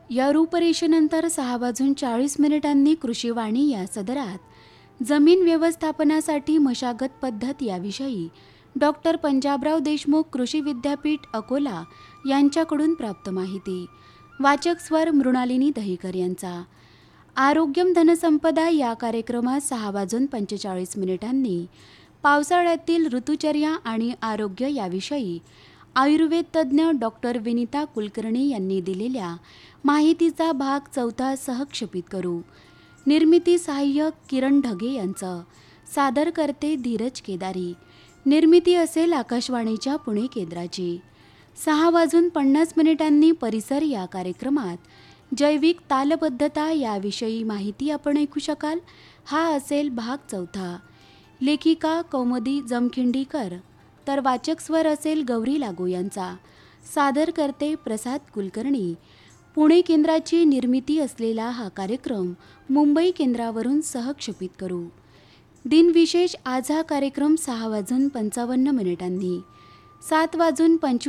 या रूपरेषेनंतर 6:40 कृषीवाणी या सदरात जमीन व्यवस्थापनासाठी मशागत पद्धत याविषयी डॉक्टर पंजाबराव देशमुख कृषी विद्यापीठ अकोला यांच्याकडून प्राप्त माहिती. वाचक स्वर मृणालिनी दहीकर यांचा. आरोग्यम धनसंपदा या कार्यक्रमात 6:45 पावसाळ्यातील ऋतुचर्या आणि आरोग्य याविषयी आयुर्वेद तज्ज्ञ डॉक्टर विनीता कुलकर्णी यांनी दिलेल्या माहितीचा भाग 4 सहक्षेपित करू. निर्मिती सहाय्यक किरण ढगे यांचं. सादर करते धीरज केदारी. निर्मिती असेल आकाशवाणीच्या पुणे केंद्राची. 6:50 परिसर या कार्यक्रमात जैविक तालबद्धता याविषयी माहिती आपण ऐकू शकाल. हा असेल भाग 4. लेखिका कौमुदी जमखिंडीकर, तर वाचक स्वर असेल गौरी लागू यांचा. सादर करते प्रसाद कुलकर्णी. पुणे केंद्राची निर्मिती असलेला हा कार्यक्रम मुंबई केंद्रावरून सहक्षेपित करू. दिनविशेष आज हा कार्यक्रम 6:55 7:25